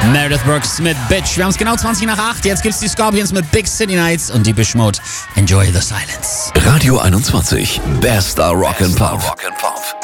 Meredith Brooks mit Bitch. Wir haben es genau 20 nach 8. Jetzt gibt's die Scorpions mit Big City Nights und die Depeche Mode. Enjoy the silence. Radio 21, bester Rock and Pop.